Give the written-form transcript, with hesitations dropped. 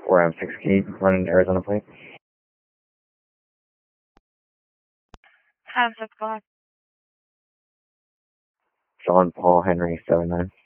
4M6 key, running Arizona plate. How's it going? John Paul Henry 79.